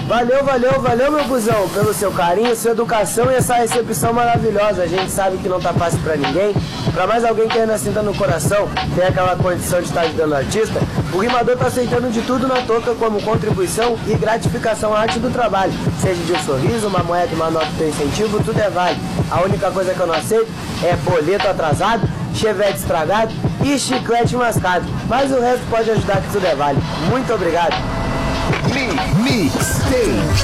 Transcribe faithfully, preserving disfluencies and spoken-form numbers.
Valeu, valeu, valeu, meu cuzão, pelo seu carinho, sua educação e essa recepção maravilhosa. A gente sabe que não tá fácil pra ninguém. Pra mais alguém que ainda sinta no coração, tem aquela condição de estar ajudando o artista, o rimador tá aceitando de tudo na touca como contribuição e gratificação à arte do trabalho. Seja de um sorriso, uma moeda, uma nota de incentivo, tudo é válido. A única coisa que eu não aceito é boleto atrasado, chevette estragado e chiclete mascado. Mas o resto pode ajudar que tudo é válido. Muito obrigado. Mixtape.